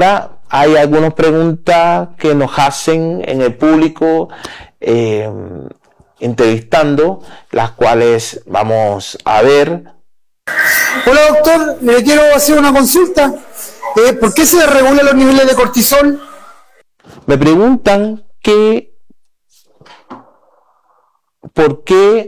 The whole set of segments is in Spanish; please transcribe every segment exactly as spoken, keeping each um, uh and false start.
ahora hay algunas preguntas que nos hacen en el público, eh, entrevistando, las cuales vamos a ver. Hola doctor, le quiero hacer una consulta. Eh, ¿Por qué se regulan los niveles de cortisol? Me preguntan que ¿por qué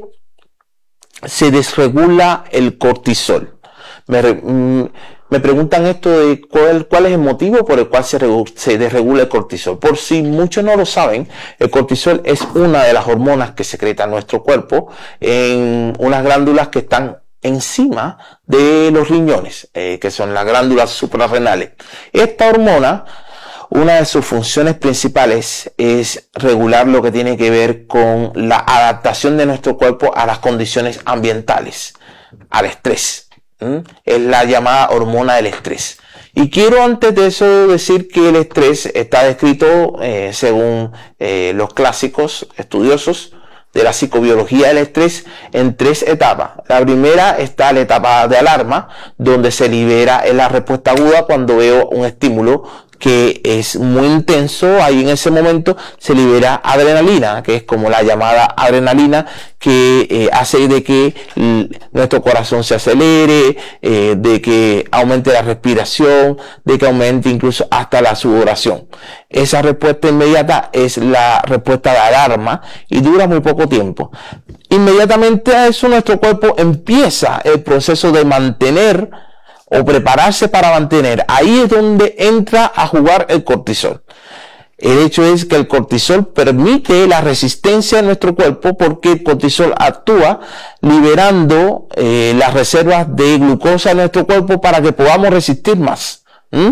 se desregula el cortisol? Me, me preguntan esto de cuál, cuál es el motivo por el cual se, se desregula el cortisol. Por si muchos no lo saben, el cortisol es una de las hormonas que secreta nuestro cuerpo en unas glándulas que están encima de los riñones, eh, que son las glándulas suprarrenales. Esta hormona, una de sus funciones principales es regular lo que tiene que ver con la adaptación de nuestro cuerpo a las condiciones ambientales, al estrés. ¿Mm? Es la llamada hormona del estrés. Y quiero antes de eso decir que el estrés está descrito, eh, según eh, los clásicos estudiosos de la psicobiología del estrés, en tres etapas. La primera está la etapa de alarma, donde se libera en la respuesta aguda cuando veo un estímulo que es muy intenso. Ahí en ese momento se libera adrenalina, que es como la llamada adrenalina, que eh, hace de que nuestro corazón se acelere, eh, de que aumente la respiración, de que aumente incluso hasta la sudoración. Esa respuesta inmediata es la respuesta de alarma y dura muy poco tiempo. Inmediatamente a eso nuestro cuerpo empieza el proceso de mantener o prepararse para mantener. Ahí es donde entra a jugar el cortisol. El hecho es que el cortisol permite la resistencia de nuestro cuerpo, porque el cortisol actúa liberando eh, las reservas de glucosa en nuestro cuerpo para que podamos resistir más. ¿Mm?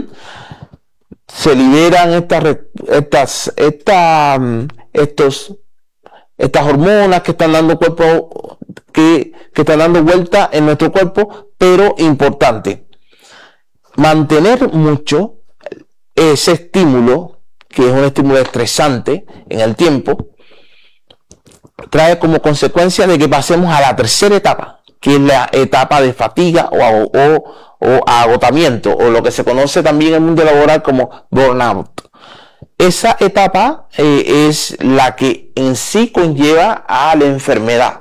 Se liberan estas, estas, estas, estos, estas hormonas que están dando cuerpo, que, que están dando vuelta en nuestro cuerpo, pero importante, mantener mucho ese estímulo, que es un estímulo estresante en el tiempo, trae como consecuencia de que pasemos a la tercera etapa, que es la etapa de fatiga o, o, o agotamiento, o lo que se conoce también en el mundo laboral como burnout. Esa etapa eh, es la que en sí conlleva a la enfermedad.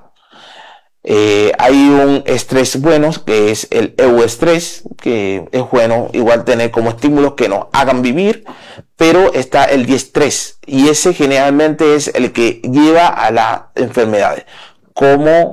Eh, hay un estrés bueno, que es el euestrés, que es bueno igual tener como estímulos que nos hagan vivir, pero está el diestrés, y ese generalmente es el que lleva a las enfermedades. Cómo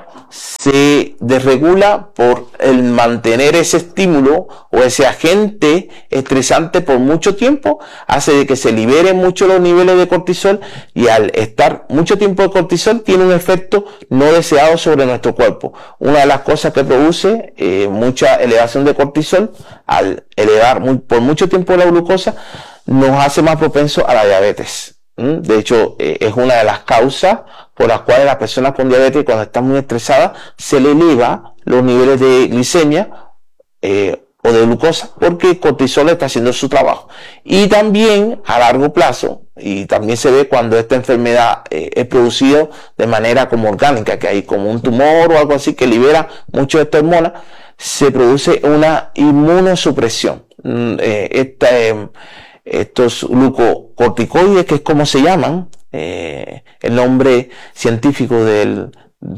se desregula por el mantener ese estímulo o ese agente estresante por mucho tiempo, hace de que se liberen mucho los niveles de cortisol, y al estar mucho tiempo de cortisol tiene un efecto no deseado sobre nuestro cuerpo. Una de las cosas que produce eh, mucha elevación de cortisol, al elevar muy, por mucho tiempo la glucosa, nos hace más propensos a la diabetes. De hecho, eh, es una de las causas por las cuales las personas con diabetes, cuando están muy estresadas, se le eleva los niveles de glicemia eh, o de glucosa, porque el cortisol está haciendo su trabajo. Y también a largo plazo, y también se ve cuando esta enfermedad eh, es producida de manera como orgánica, que hay como un tumor o algo así que libera mucho de esta hormona, se produce una inmunosupresión. Eh, esta eh, Estos glucocorticoides, que es como se llaman, eh, el nombre científico del,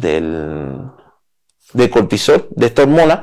del, del cortisol, de esta hormona,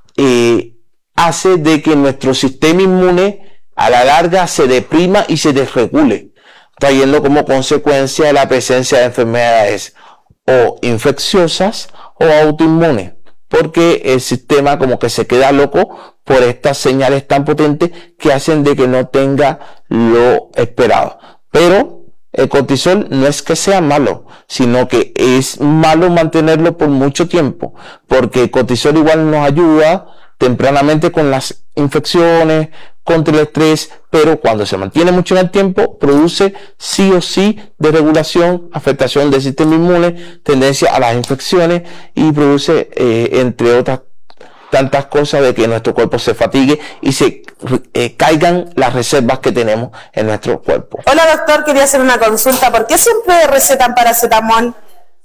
eh, hace de que nuestro sistema inmune a la larga se deprima y se desregule, trayendo como consecuencia la presencia de enfermedades o infecciosas o autoinmunes, porque el sistema como que se queda loco por estas señales tan potentes que hacen de que no tenga lo esperado. Pero el cortisol no es que sea malo, sino que es malo mantenerlo por mucho tiempo, porque el cortisol igual nos ayuda tempranamente con las infecciones, contra el estrés, pero cuando se mantiene mucho en el tiempo, produce sí o sí desregulación, afectación del sistema inmune, tendencia a las infecciones, y produce, eh, entre otras tantas cosas, de que nuestro cuerpo se fatigue y se eh, caigan las reservas que tenemos en nuestro cuerpo. Hola doctor, quería hacer una consulta. ¿Por qué siempre recetan paracetamol?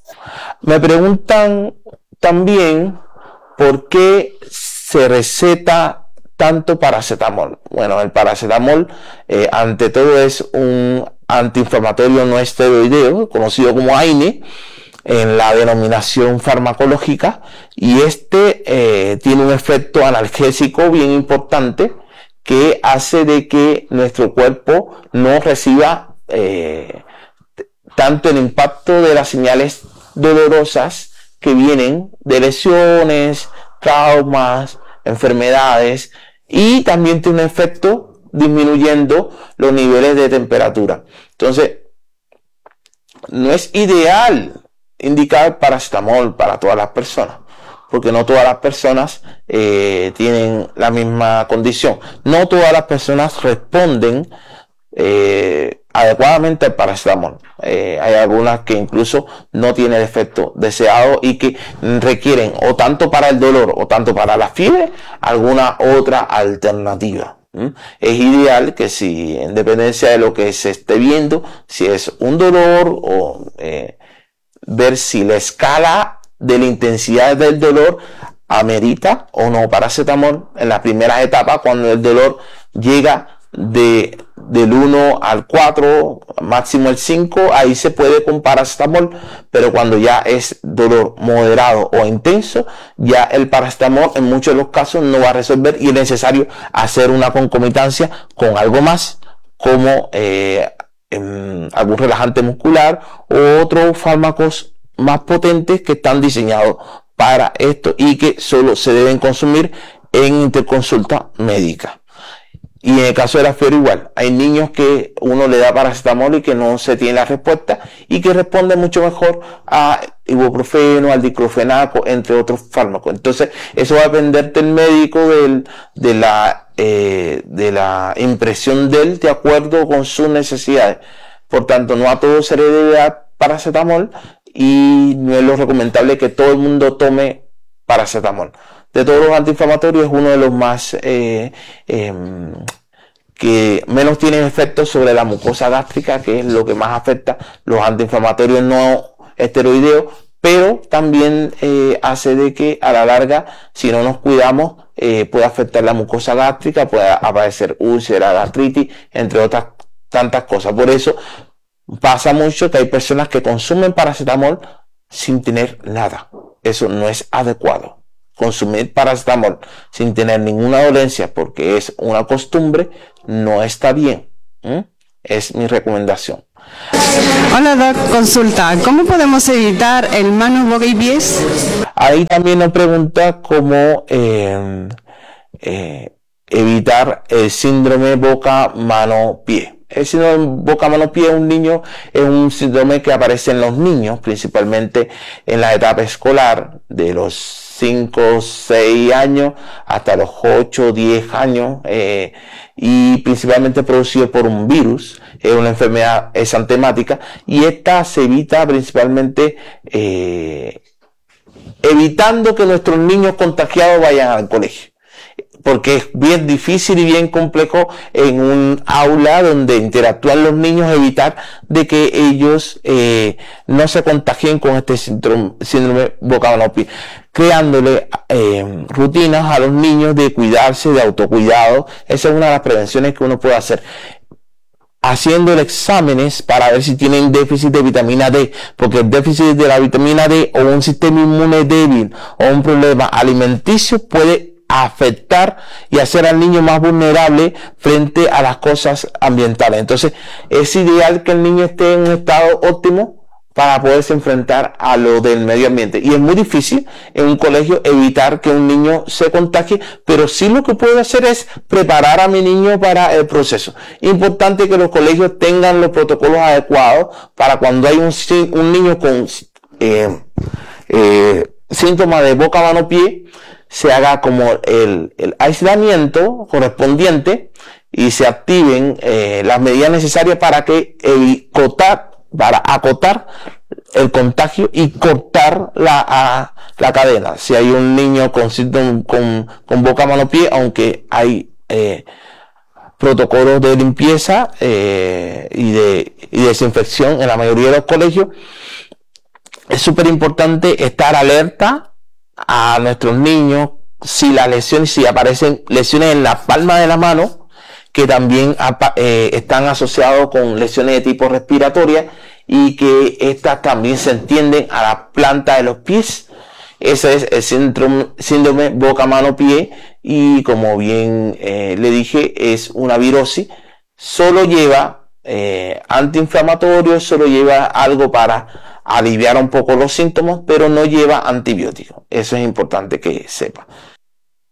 Me preguntan también por qué se receta tanto paracetamol? Bueno, el paracetamol eh, ante todo es un antiinflamatorio no esteroideo, conocido como A I N E en la denominación farmacológica, y este eh, tiene un efecto analgésico bien importante que hace de que nuestro cuerpo no reciba eh, tanto el impacto de las señales dolorosas que vienen de lesiones, traumas, enfermedades, y también tiene un efecto disminuyendo los niveles de temperatura. Entonces, no es ideal indicar paracetamol para todas las personas, porque no todas las personas eh, tienen la misma condición. No todas las personas responden eh, adecuadamente al paracetamol. Eh, hay algunas que incluso no tienen el efecto deseado y que requieren o tanto para el dolor o tanto para la fiebre alguna otra alternativa. ¿Mm? Es ideal que si, en dependencia de lo que se esté viendo, si es un dolor o eh, ver si la escala de la intensidad del dolor amerita o no paracetamol en las primeras etapas, cuando el dolor llega de del uno al cuatro, máximo el cinco, ahí se puede con paracetamol, pero cuando ya es dolor moderado o intenso, ya el paracetamol en muchos de los casos no va a resolver y es necesario hacer una concomitancia con algo más, como eh, en algún relajante muscular o otros fármacos más potentes que están diseñados para esto y que solo se deben consumir en interconsulta médica. Y en el caso de la fiebre igual, hay niños que uno le da paracetamol y que no se tiene la respuesta y que responden mucho mejor a ibuprofeno, al diclofenaco, entre otros fármacos. Entonces, eso va a depender del médico, del, de la eh, de la impresión de él de acuerdo con sus necesidades. Por tanto, no a todos se le debe dar paracetamol y no es lo recomendable que todo el mundo tome paracetamol. De todos los antiinflamatorios es uno de los más eh, eh, que menos tienen efectos sobre la mucosa gástrica, que es lo que más afecta los antiinflamatorios no esteroideos, pero también eh, hace de que a la larga, si no nos cuidamos, eh, puede afectar la mucosa gástrica, puede aparecer úlcera, gastritis, entre otras tantas cosas. Por eso pasa mucho que hay personas que consumen paracetamol sin tener nada. Eso no es adecuado. Consumir paracetamol sin tener ninguna dolencia porque es una costumbre no está bien. ¿Mm? Es mi recomendación. Hola Doc, consulta, ¿cómo podemos evitar el manos, boca y pies? Ahí también nos pregunta cómo eh, eh, evitar el síndrome boca, mano, pie. El síndrome boca, mano, pie un niño es un síndrome que aparece en los niños, principalmente en la etapa escolar, de los cinco, seis años hasta los ocho, diez años, eh, y principalmente producido por un virus. Es una enfermedad exantemática y esta se evita principalmente eh, evitando que nuestros niños contagiados vayan al colegio, porque es bien difícil y bien complejo en un aula donde interactúan los niños evitar de que ellos eh, no se contagien con este síndrome, síndrome boca, mano, pie, creándole eh, rutinas a los niños de cuidarse, de autocuidado. Esa es una de las prevenciones que uno puede hacer, haciendo exámenes para ver si tienen déficit de vitamina D, porque el déficit de la vitamina D o un sistema inmune débil o un problema alimenticio puede afectar y hacer al niño más vulnerable frente a las cosas ambientales. Entonces es ideal que el niño esté en un estado óptimo para poderse enfrentar a lo del medio ambiente, y es muy difícil en un colegio evitar que un niño se contagie, pero sí lo que puedo hacer es preparar a mi niño para el proceso. Importante que los colegios tengan los protocolos adecuados para cuando hay un, un niño con eh, eh, síntomas de boca, mano, pie, se haga como el, el aislamiento correspondiente y se activen eh, las medidas necesarias para que evitar, para acotar el contagio y cortar la, a, la cadena. Si hay un niño con, con, con boca, mano, pie, aunque hay eh, protocolos de limpieza eh, y, de, y desinfección en la mayoría de los colegios, es súper importante estar alerta a nuestros niños si las lesiones, si aparecen lesiones en la palma de la mano, que también eh, están asociados con lesiones de tipo respiratoria y que estas también se entienden a la planta de los pies. Ese es el síndrome, síndrome boca-mano-pie y como bien eh, le dije, es una virosis. Solo lleva eh, antiinflamatorio, solo lleva algo para aliviar un poco los síntomas, pero no lleva antibióticos. Eso es importante que sepa.